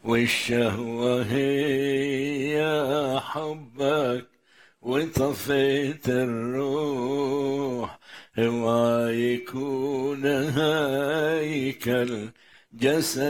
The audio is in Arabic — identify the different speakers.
Speaker 1: والشهوة هي حبك وطفيت الروح، هو يكون هيكل جسد